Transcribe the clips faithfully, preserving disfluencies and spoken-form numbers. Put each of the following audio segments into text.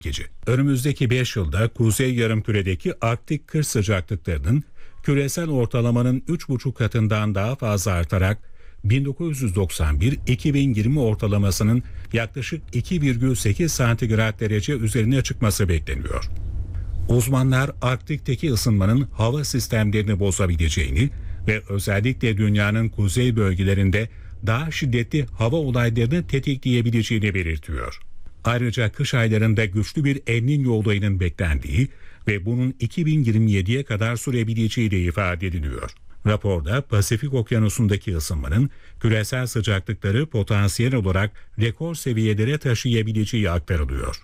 gece. Önümüzdeki beş yılda Kuzey Yarımküre'deki Arktik kış sıcaklıklarının küresel ortalamanın üç buçuk katından daha fazla artarak bin dokuz yüz doksan bir iki bin yirmi ortalamasının yaklaşık iki virgül sekiz santigrat derece üzerine çıkması bekleniyor. Uzmanlar Arktik'teki ısınmanın hava sistemlerini bozabileceğini ve özellikle dünyanın kuzey bölgelerinde daha şiddetli hava olaylarını tetikleyebileceğini belirtiyor. Ayrıca kış aylarında güçlü bir El Niño olayının beklendiği ve bunun iki bin yirmi yediye kadar sürebileceği de ifade ediliyor. Raporda Pasifik Okyanusu'ndaki ısınmanın küresel sıcaklıkları potansiyel olarak rekor seviyelere taşıyabileceği aktarılıyor.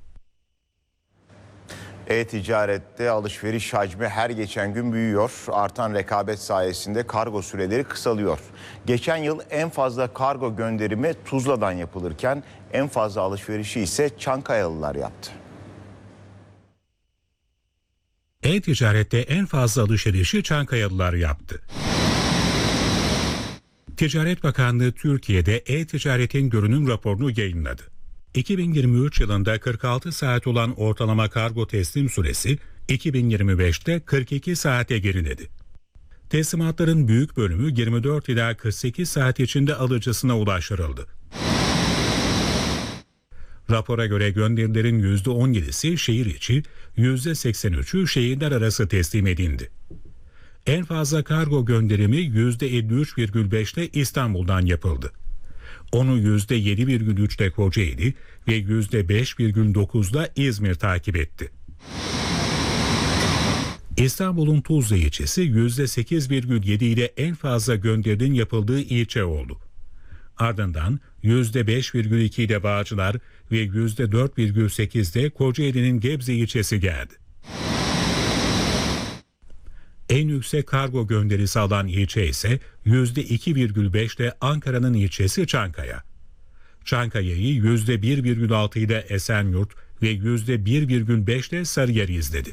E-ticarette alışveriş hacmi her geçen gün büyüyor. Artan rekabet sayesinde kargo süreleri kısalıyor. Geçen yıl en fazla kargo gönderimi Tuzla'dan yapılırken en fazla alışverişi ise Çankayalılar yaptı. E-ticarette en fazla alışverişi Çankayalılar yaptı. Ticaret Bakanlığı Türkiye'de e-ticaretin görünüm raporunu yayınladı. iki bin yirmi üç yılında kırk altı saat olan ortalama kargo teslim süresi iki bin yirmi beşte kırk iki saate geriledi. Teslimatların büyük bölümü yirmi dört ila kırk sekiz saat içinde alıcısına ulaştırıldı. Rapora göre gönderilerin yüzde on yedisi şehir içi, yüzde seksen üçü şehirler arası teslim edildi. En fazla kargo gönderimi yüzde elli üç virgül beşte İstanbul'dan yapıldı. Onu yüzde yedi virgül üçte Kocaeli ve yüzde beş virgül dokuzda İzmir takip etti. İstanbul'un Tuzla ilçesi yüzde sekiz virgül yedi ile en fazla gönderinin yapıldığı ilçe oldu. Ardından yüzde beş virgül iki ile Bağcılar ve yüzde dört virgül sekizde Kocaeli'nin Gebze ilçesi geldi. En yüksek kargo gönderisi alan ilçe ise yüzde iki virgül beşte Ankara'nın ilçesi Çankaya. Çankaya'yı yüzde bir virgül altı ile Esenyurt ve yüzde bir virgül beşte Sarıyer izledi.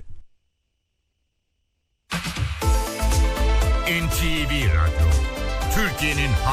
N T V Radyo, Türkiye'nin